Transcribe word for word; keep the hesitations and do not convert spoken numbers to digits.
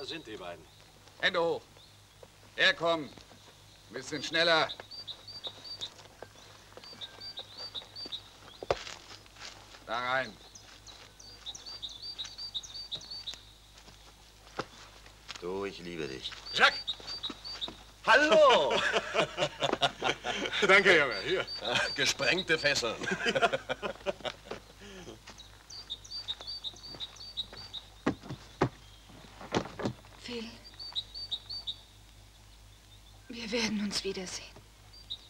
Da sind die beiden. Hände hoch. Herkommen. Ein bisschen schneller. Da rein. Du, ich liebe dich. Jacques! Hallo! Danke, Junge. Hier. Gesprengte Fesseln. Phil, wir werden uns wiedersehen.